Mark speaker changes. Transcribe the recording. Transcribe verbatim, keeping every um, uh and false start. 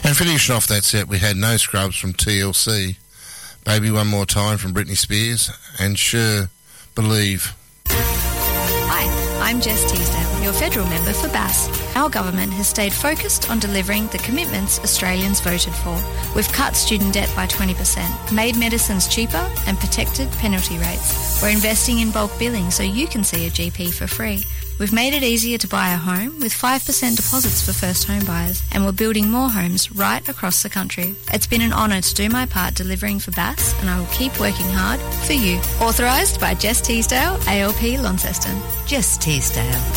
Speaker 1: And finishing off that set, we had No Scrubs from T L C, Baby One More Time from Britney Spears, and Sure Believe.
Speaker 2: Hi, I'm Jess Teasdale, your federal member for B A S. Our government has stayed focused on delivering the commitments Australians voted for. We've cut student debt by twenty percent, made medicines cheaper and protected penalty rates. We're investing in bulk billing so you can see a G P for free. We've made it easier to buy a home with five percent deposits for first home buyers, and we're building more homes right across the country. It's been an honour to do my part delivering for B A S, and I will keep working hard for you. Authorised by Jess Teasdale, A L P Launceston.
Speaker 3: Jess Teasdale.